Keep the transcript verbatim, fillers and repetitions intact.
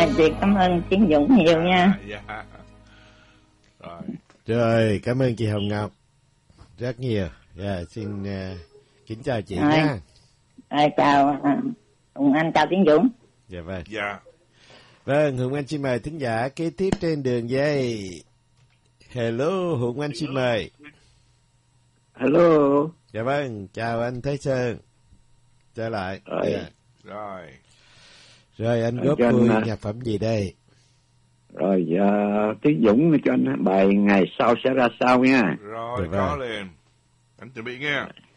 Chị cảm ơn Tiến Dũng nhiều nha. Dạ. Rồi. Rồi, cảm ơn chị Hồng Ngọc rất nhiều. Dạ, xin uh, kính chào chị Rồi. nha. Rồi, chào Hùng Anh, chào Tiến Dũng. Dạ vâng. Dạ. Vâng, Hùng Anh xin mời thính giả kế tiếp trên đường dây. Hello, Hùng Anh xin mời. Hello. Dạ vâng, chào anh Thế Sơn. Trở lại. Rồi. Dạ. Rồi. Rồi, anh Rồi, góp cho anh, vui à, nhạc phẩm gì đây? Rồi uh, Tiến Dũng cho anh bài ngày sau sẽ ra sao nha. Rồi, Dạ có vâng. liền. Anh chuẩn bị nghe.